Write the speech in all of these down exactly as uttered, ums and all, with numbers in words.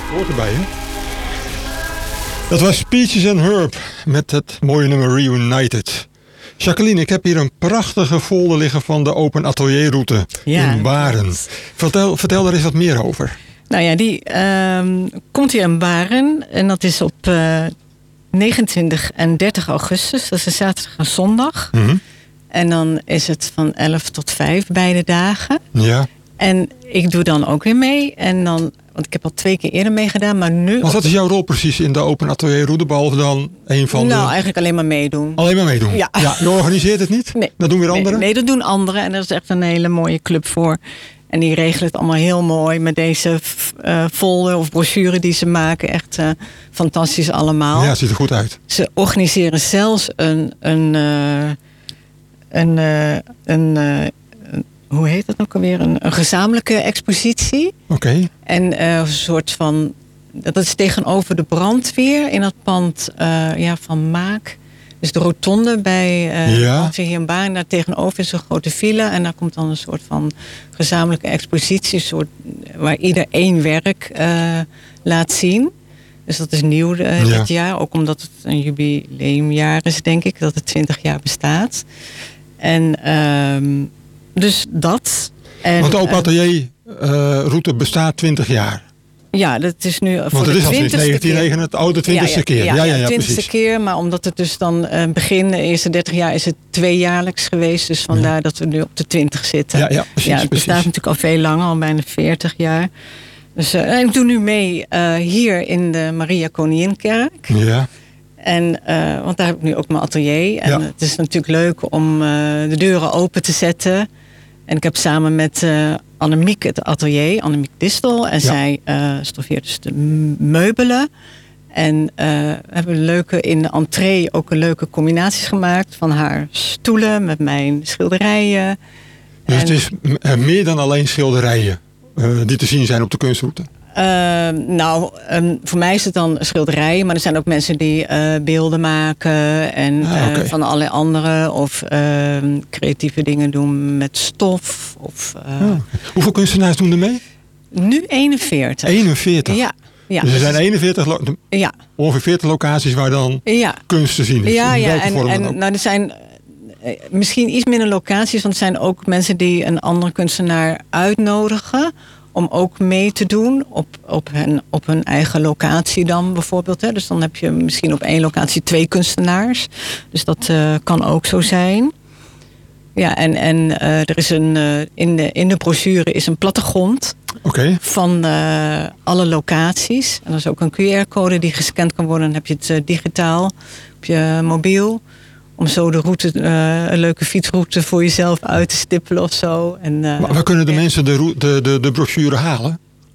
Hoort erbij, hè? Dat was Peaches and Herb met het mooie nummer Reunited. Jacqueline, ik heb hier een prachtige folder liggen van de Open Atelierroute ja, in Baren. Vertel, vertel er eens wat meer over. Nou ja, die uh, komt hier in Baren en dat is op uh, negenentwintig en dertig augustus. Dat is een zaterdag en zondag. Mm-hmm. En dan is het van elf tot vijf beide dagen. Ja. En ik doe dan ook weer mee. En dan, want ik heb al twee keer eerder meegedaan, maar nu... Want wat is jouw rol precies in de Open Atelierroute, behalve dan een van nou, de... Nou, eigenlijk alleen maar meedoen. Alleen maar meedoen? Ja. ja je organiseert het niet? Nee. Dat doen weer anderen? Nee, nee, dat doen anderen. En daar is echt een hele mooie club voor. En die regelen het allemaal heel mooi met deze uh, folder of brochure die ze maken. Echt uh, fantastisch allemaal. Ja, het ziet er goed uit. Ze organiseren zelfs een... een, uh, een, uh, een uh, hoe heet dat ook alweer? Een, een gezamenlijke expositie. Oké. Okay. En uh, een soort van... Dat is tegenover de brandweer in het pand uh, ja, van Maak. Dus de rotonde bij uh, ja. hier in Baren. Daar tegenover is een grote villa. En daar komt dan een soort van gezamenlijke expositie. Een soort, waar ieder één werk uh, laat zien. Dus dat is nieuw uh, ja. dit jaar. Ook omdat het een jubileumjaar is, denk ik. Dat het twintig jaar bestaat. En... Uh, Dus dat. En, Want de Open Atelierroute uh, bestaat twintig jaar. Ja, dat is nu voor Want het de is al sinds negentien negenennegentig, oh, de twintigste keer. Ja, ja, ja, ja, ja, twintigste precies. keer. Maar omdat het dus dan uh, begin de eerste dertig jaar is het tweejaarlijks geweest. Dus vandaar ja. dat we nu op de twintig zitten. Ja, ja, precies, ja het bestaat precies. natuurlijk al veel langer, al bijna veertig jaar. Dus uh, en ik doe nu mee uh, hier in de Maria Koninginkerk. Ja. En, uh, want daar heb ik nu ook mijn atelier. En ja. het is natuurlijk leuk om uh, de deuren open te zetten. En ik heb samen met uh, Annemiek het atelier, Annemiek Distel. En ja. zij uh, stoffeert dus de meubelen. En uh, we hebben leuke, in de entree ook een leuke combinaties gemaakt. Van haar stoelen met mijn schilderijen. Dus en, het is uh, meer dan alleen schilderijen uh, die te zien zijn op de kunstruute? Uh, nou, um, voor mij is het dan schilderijen. Maar er zijn ook mensen die uh, beelden maken. En ah, okay. uh, van allerlei andere. Of uh, creatieve dingen doen met stof. Of, uh, ah, okay. Hoeveel kunstenaars doen er mee? Nu eenenveertig. eenenveertig? Ja. ja dus er zijn eenenveertig, lo- ja. ongeveer veertig locaties waar dan ja. kunst te zien is. Ja, in ja. En, vorm en dan ook? nou, er zijn uh, misschien iets minder locaties. Want er zijn ook mensen die een andere kunstenaar uitnodigen. Om ook mee te doen op, op, hun, op hun eigen locatie dan bijvoorbeeld. Hè. Dus dan heb je misschien op één locatie twee kunstenaars. Dus dat uh, kan ook zo zijn. Ja, en, en uh, er is een, uh, in, de, in de brochure is een plattegrond okay. van uh, alle locaties. En er is ook een Q R-code die gescand kan worden. Dan heb je het uh, digitaal op je mobiel. Om zo de route, uh, een leuke fietsroute voor jezelf uit te stippelen of zo. En, uh, maar waar kunnen de mensen de, de, de, de brochure halen?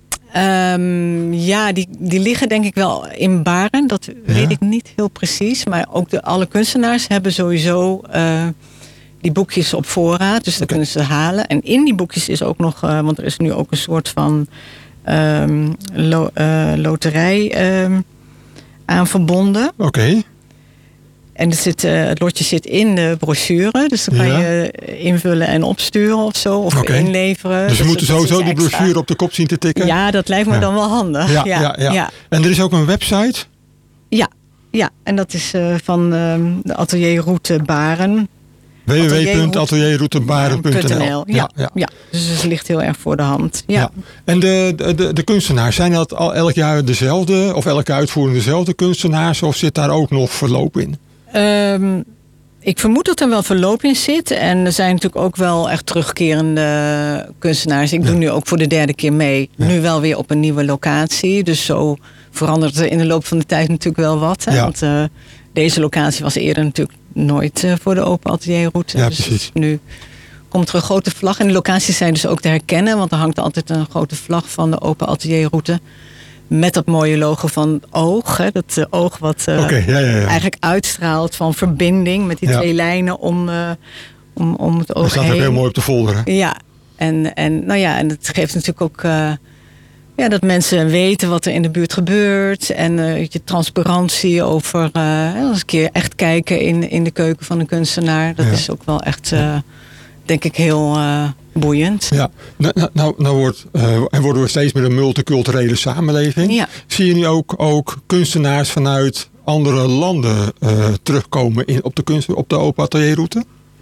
Um, ja, die, die liggen denk ik wel in Baren. Dat ja. weet ik niet heel precies. Maar ook de, alle kunstenaars hebben sowieso uh, die boekjes op voorraad. Dus dat okay. kunnen ze halen. En in die boekjes is ook nog... Uh, want er is nu ook een soort van um, lo, uh, loterij um, aan verbonden. Oké. Okay. En het, zit, uh, het lotje zit in de brochure. Dus dan kan ja. je invullen en opsturen of zo. Of okay. inleveren. Dus we dus moeten sowieso die brochure op de kop zien te tikken? Ja, dat lijkt me ja. dan wel handig. Ja, ja, ja, ja. ja. En er is ook een website? Ja, ja. En dat is uh, van uh, de Atelierroute Baren. w w w punt atelierroutebaren punt n l ja, ja. Ja. ja, dus het ligt heel erg voor de hand. Ja. Ja. En de, de, de kunstenaars, zijn dat al elk jaar dezelfde? Of elke uitvoering dezelfde kunstenaars? Of zit daar ook nog verloop in? Um, ik vermoed dat er wel verloop in zit. En er zijn natuurlijk ook wel echt terugkerende kunstenaars. Ik ja. doe nu ook voor de derde keer mee. Ja. Nu wel weer op een nieuwe locatie. Dus zo verandert er in de loop van de tijd natuurlijk wel wat. Hè? Ja. Want uh, deze locatie was eerder natuurlijk nooit uh, voor de Open Atelierroute. Ja, dus precies. Nu komt er een grote vlag. En de locaties zijn dus ook te herkennen. Want er hangt altijd een grote vlag van de Open Atelierroute. Met dat mooie logo van het oog. Hè, dat uh, oog wat uh, okay, ja, ja, ja. eigenlijk uitstraalt van verbinding. Met die ja. twee lijnen om, uh, om, om het oog heen. Dat staat ook heel mooi op de folder. Hè? Ja, en, en, nou ja, en het geeft natuurlijk ook... Uh, ja, dat mensen weten wat er in de buurt gebeurt. En uh, je transparantie over... Uh, eens een keer echt kijken in, in de keuken van een kunstenaar. Dat ja. is ook wel echt... Uh, denk ik heel uh, boeiend. Ja, nou, nou, nou, nou wordt, uh, en worden we steeds meer een multiculturele samenleving. Ja. Zie je nu ook, ook kunstenaars vanuit andere landen uh, terugkomen in, op de kunst, op de Open Atelierroute?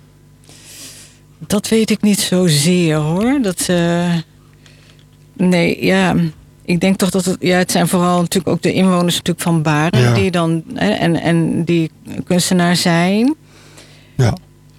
Dat weet ik niet zozeer hoor. Dat, uh, nee, ja. Ik denk toch dat het, ja, het zijn vooral natuurlijk ook de inwoners natuurlijk van Baren ja. die dan hè, en, en die kunstenaar zijn. Ja.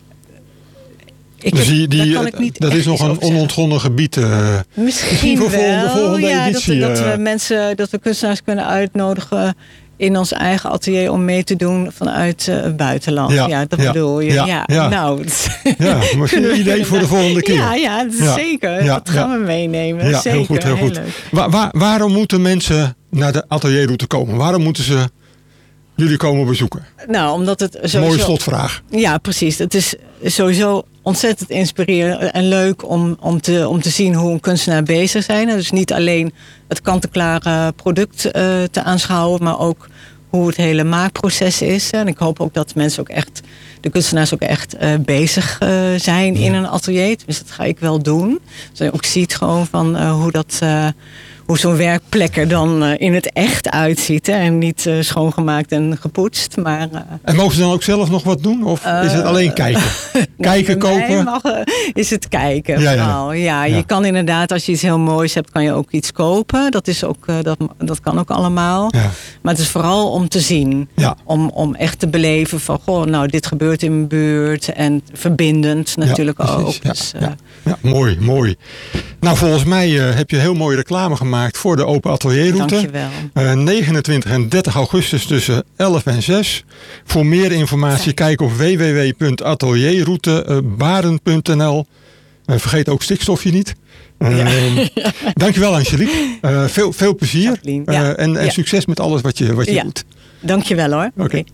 Ik dus die, die, kan ik niet dat is nog een onontgonnen gebied. Uh, Misschien voor wel. Volgende, volgende ja, editie, dat, uh. dat we mensen, dat we kunstenaars kunnen uitnodigen in ons eigen atelier om mee te doen vanuit uh, het buitenland. Ja, ja dat ja, bedoel je. Ja, ja. ja. Nou, ja, misschien een idee voor de volgende keer. Ja, ja, ja. zeker. Ja, dat gaan ja. we meenemen. Ja, zeker. Heel goed, heel, heel goed. Waar, waar, waarom moeten mensen naar de atelierroute komen? Waarom moeten ze jullie komen bezoeken? Nou, omdat het sowieso... Mooie slotvraag. Ja, precies. Het is sowieso ontzettend inspirerend en leuk om, om, te, om te zien hoe een kunstenaar bezig zijn. Dus niet alleen het kant-en-klare product uh, te aanschouwen, maar ook hoe het hele maakproces is. En ik hoop ook dat mensen ook echt, de kunstenaars ook echt uh, bezig uh, zijn in een atelier. Dus dat ga ik wel doen. Dus je ook ziet gewoon van uh, hoe dat... Uh, hoe zo'n werkplek er dan uh, in het echt uitziet. Hè? En niet uh, schoongemaakt en gepoetst. Maar, uh, en mogen ze dan ook zelf nog wat doen? Of uh, is het alleen kijken? Kijken, nou, kopen? Mag, uh, is het kijken. Ja, ja. Ja, ja, je kan inderdaad, als je iets heel moois hebt, kan je ook iets kopen. Dat, is ook, uh, dat, dat kan ook allemaal. Ja. Maar het is vooral om te zien. Ja. Om, om echt te beleven van, goh, nou, dit gebeurt in mijn buurt. En verbindend natuurlijk ja, ook. Ja, dus, uh, ja. Ja, mooi, mooi. Nou, volgens mij uh, heb je heel mooie reclame gemaakt voor de Open Atelierroute. Dankjewel. Uh, negenentwintig en dertig augustus tussen elf en zes. Voor meer informatie ja. kijk op w w w punt atelierroute baren punt n l. Uh, vergeet ook stikstofje niet. Uh, ja. ja. Dankjewel Angelique. Uh, veel, veel plezier. Uh, ja. En, en ja. succes met alles wat je, wat je ja. doet. Dankjewel hoor. Oké. Okay.